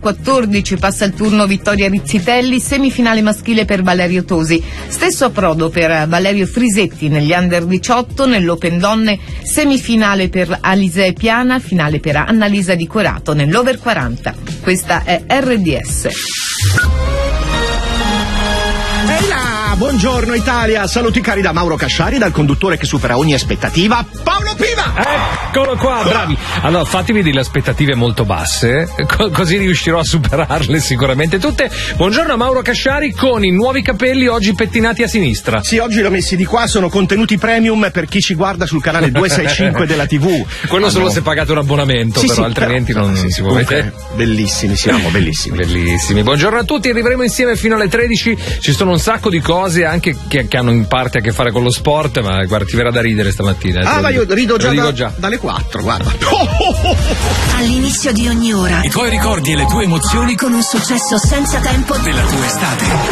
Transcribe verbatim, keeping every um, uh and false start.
quattordici passa il turno Vittoria Rizzitelli, semifinale maschile per Valerio Tosi. Stesso approdo per Valerio Frisetti negli under diciotto, nell'Open Donne semifinale per Alisee Piana, finale per Annalisa Di Corato nell'Over quaranta. Questa è R D S. Ehi là, buongiorno Italia, saluti cari da Mauro Casciari, dal conduttore che supera ogni aspettativa, Paolo Piva! Eccolo qua, bravi! Allora, fatevi delle aspettative molto basse, co- così riuscirò a superarle sicuramente tutte. Buongiorno a Mauro Casciari con i nuovi capelli oggi pettinati a sinistra. Sì, oggi li ho messi di qua, sono contenuti premium per chi ci guarda sul canale duecentosessantacinque della tivù. Quello ah, solo no. se pagate un abbonamento, sì, però sì, altrimenti però, non sì, si può comunque, vedere. Bellissimi, siamo bellissimi. Bellissimi. Buongiorno a tutti, arriveremo insieme fino alle tredici. Ci sono un sacco di cose anche che, che hanno in parte a che fare con lo sport, ma guarda, ti verrà da ridere stamattina. Ah, ma io rido già, da, già dalle quattro, guarda. All'inizio di ogni ora i tuoi ricordi e le tue emozioni con un successo senza tempo della tua estate.